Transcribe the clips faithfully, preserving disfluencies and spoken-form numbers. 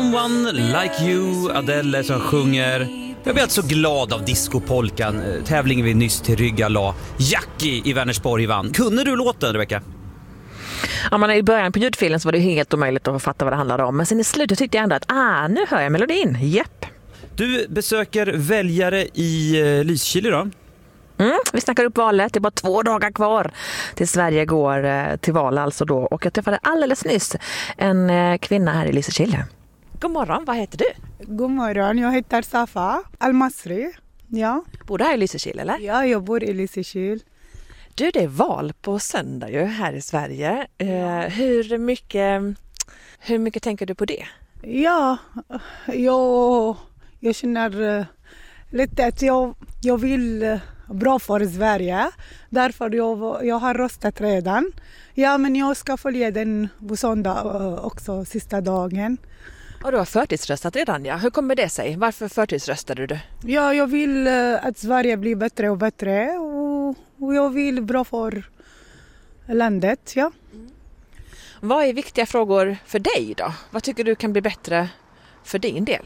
Someone Like You, Adele som sjunger. Jag blir alltså glad av discopolkan. Tävlingen vi nyss till Rygga la. Jackie i Vänersborg vann. Kunde du låten, Rebecca? Ja, men i början på ljudfilen så var det helt omöjligt att fatta vad det handlade om. Men sen i slutet tyckte jag ändå att ah, nu hör jag melodin. Jepp. Du besöker väljare i eh, Lysekil då? Mm, vi snackar upp valet. Det är bara två dagar kvar till Sverige går eh, till val alltså då. Och jag träffade alldeles nyss en eh, kvinna här i Lysekil. God morgon, vad heter du? God morgon, jag heter Safa Al-Masri. Ja. Bor du här i Lysekil eller? Ja, jag bor i Lysekil. Du, det är val på söndag ju här i Sverige. Eh, hur mycket, hur mycket tänker du på det? Ja, jag, jag känner uh, lite att jag, jag vill uh, bra för Sverige. Därför jag, jag har röstat redan. Ja, men jag ska följa den på söndag uh, också sista dagen. Och du har förtidsröstat redan, ja. Hur kommer det sig? Varför förtidsröstade du? Ja, jag vill uh, att Sverige blir bättre och bättre. Och, och jag vill bra för landet, ja. Mm. Vad är viktiga frågor för dig då? Vad tycker du kan bli bättre för din del?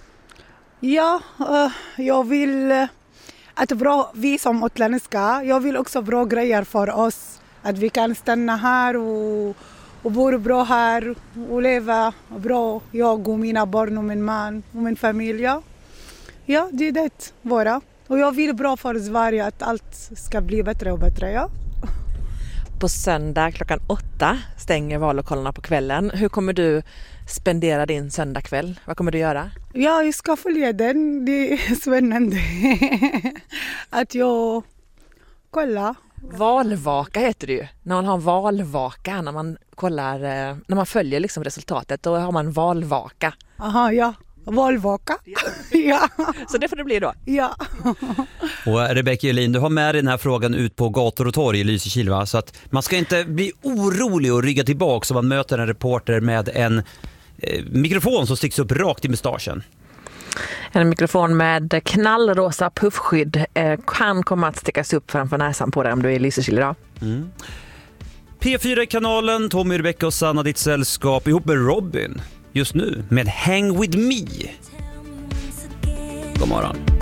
Ja, uh, jag vill uh, att bra, vi som utländska, jag vill också bra grejer för oss. Att vi kan stanna här och, och bo bra här och leva bra. Jag och mina barn och min man och min familj. Ja, ja det är det våra. Och jag vill bra för Sverige att allt ska bli bättre och bättre, ja. På söndag klockan åtta stänger vallokalerna på kvällen. Hur kommer du spendera din söndagkväll? Vad kommer du göra? Ja, jag ska följa den. Det är spännande att jag kollar. Valvaka heter det ju. När man har valvaka, när man kollar, när man följer liksom resultatet, då har man valvaka. Aha, ja. Valvaka. Ja. Så det får det bli då. Ja. Och Rebecca Julin, du har med den här frågan ut på gator och torg i Lysekil, va? Så att man ska inte bli orolig och rygga tillbaka om man möter en reporter med en eh, mikrofon som sticks upp rakt i mustaschen. En mikrofon med knallrosa puffskydd eh, kan komma att stickas upp framför näsan på dig om du är i Lysekil idag. Mm. P fyra-kanalen, Tommy, Rebecca och Sanna, ditt sällskap ihop med Robin. Just nu med Hang With Me. God morgon.